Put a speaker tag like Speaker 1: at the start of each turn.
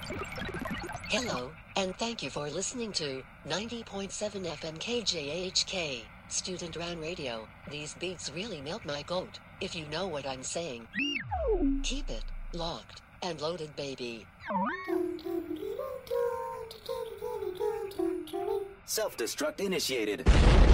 Speaker 1: Hello, and thank you for listening to 90.7 FM KJHK, Student Run Radio. These beats really melt my goat, if you know what I'm saying. Keep it locked and loaded, baby.
Speaker 2: Self-destruct initiated.